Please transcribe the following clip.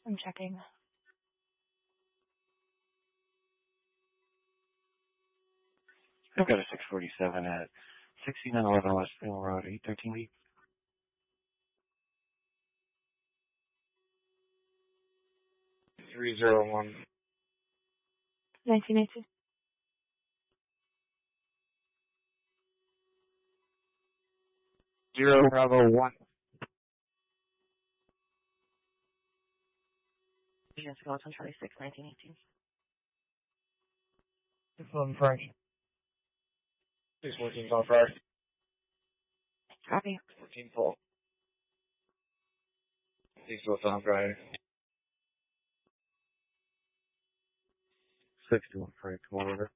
I'm checking. I've got a 647 at 6911 West Spring Road, 813B. 301. 1918. Zero Bravo 1. Yes, go on Charlie 6, 1918. 611 Frank. 614 Golf Drive. Copy. 14 Full. 6 Tom Drive. 61 Frank, come on over.